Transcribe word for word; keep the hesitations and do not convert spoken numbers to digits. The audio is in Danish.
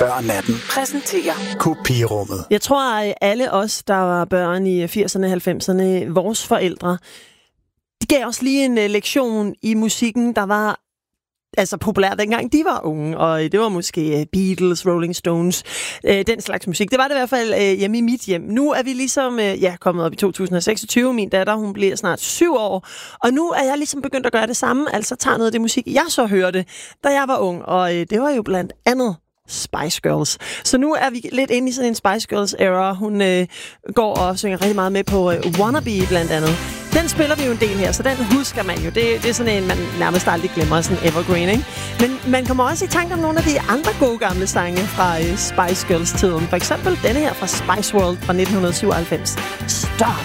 før natten præsenterer Kopirummet. Jeg tror, at alle os, der var børn i firserne og halvfemserne, vores forældre, de gav os lige en uh, lektion i musikken, der var altså populær dengang de var unge, og det var måske Beatles, Rolling Stones, øh, den slags musik. Det var det i hvert fald øh, hjemme i mit hjem. Nu er vi ligesom øh, ja, kommet op i to tusind og seksogtyve. Min datter, hun bliver snart syv år, og nu er jeg ligesom begyndt at gøre det samme, altså tager noget af det musik, jeg så hørte, da jeg var ung, og øh, det var jo blandt andet Spice Girls. Så nu er vi lidt inde i sådan en Spice Girls era. Hun øh, går og synger rigtig meget med på øh, Wannabe blandt andet. Den spiller vi jo en del her, så den husker man jo. Det, det er sådan en, man nærmest aldrig glemmer, sådan evergreen, ikke? Men man kommer også i tanke om nogle af de andre gode gamle sange fra øh, Spice Girls-tiden. For eksempel denne her fra Spice World fra nitten syvoghalvfems. Stop!